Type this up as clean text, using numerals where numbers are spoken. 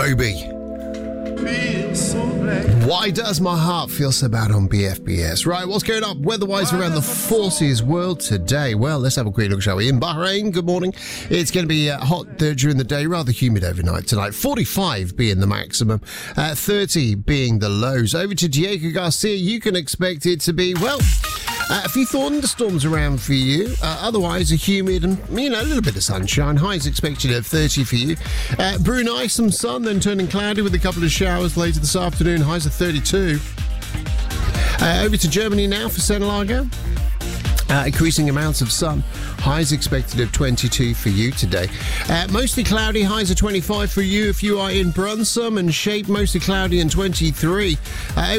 Moby. Why does my heart feel so bad on BFBS? Right, what's going on weather-wise around the forces world today? Well, let's have a quick look, shall we? In Bahrain, good morning. It's going to be hot during the day, rather humid overnight tonight. 45 being the maximum, 30 being the lows. Over to Diego Garcia, you can expect it to be, well, a few thunderstorms around for you. Otherwise, a humid and, a little bit of sunshine. Highs expected at 30 for you. Brunei, some sun, then turning cloudy with a couple of showers later this afternoon. Highs of 32. Over to Germany now for St. Largo. Increasing amounts of sun. Highs expected of 22 for you today. Mostly cloudy. Highs of 25 for you if you are in Brunsum, and Shape mostly cloudy and 23.